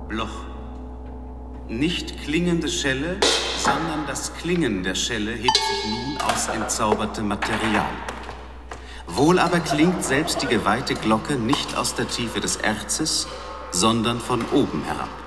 Bloch. Nicht klingende Schelle, sondern das Klingen der Schelle hebt sich nun aus entzaubertem Material. Wohl aber klingt selbst die geweihte Glocke nicht aus der Tiefe des Erzes, sondern von oben herab.